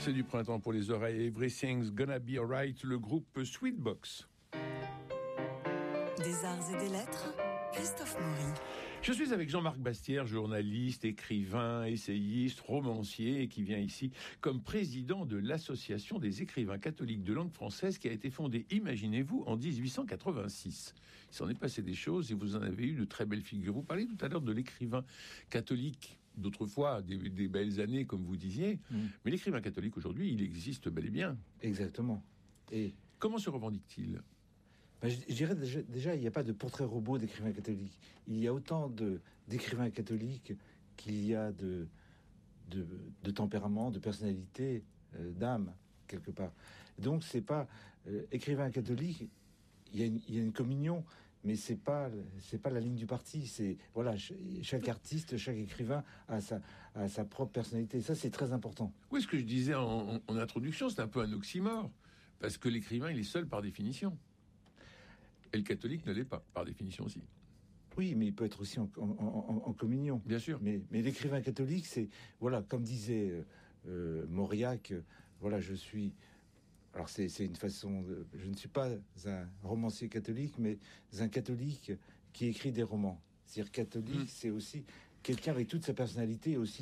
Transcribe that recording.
C'est du printemps pour les oreilles. Everything's Gonna Be Alright, le groupe Sweetbox. Des arts et des lettres, Christophe Maury. Je suis avec Jean-Marc Bastière, journaliste, écrivain, essayiste, romancier, et qui vient ici comme président de l'Association des écrivains catholiques de langue française, qui a été fondée, imaginez-vous, en 1886. Il s'en est passé des choses et vous en avez eu de très belles figures. Vous parlez tout à l'heure de l'écrivain catholique d'autrefois, des belles années, comme vous disiez. Mais l'écrivain catholique aujourd'hui, il existe bel et bien. Exactement. Et comment se revendique-t-il ? je dirais déjà, il n'y a pas de portrait robot d'écrivains catholiques. Il y a autant d'écrivains catholiques qu'il y a de tempérament, de personnalité, d'âme, quelque part. Donc, c'est pas... écrivain catholique, il y a une communion, mais c'est pas la ligne du parti. C'est, voilà, chaque artiste, chaque écrivain a sa propre personnalité. Ça, c'est très important. Oui, ce que je disais en introduction, c'est un peu un oxymore. Parce que l'écrivain, il est seul par définition. Et le catholique ne l'est pas, par définition aussi. Oui, mais il peut être aussi en communion. Bien sûr. Mais l'écrivain catholique, c'est... Voilà, comme disait Mauriac, voilà, je suis... Alors, c'est une façon... je ne suis pas un romancier catholique, mais un catholique qui écrit des romans. C'est-à-dire catholique, c'est aussi quelqu'un avec toute sa personnalité, aussi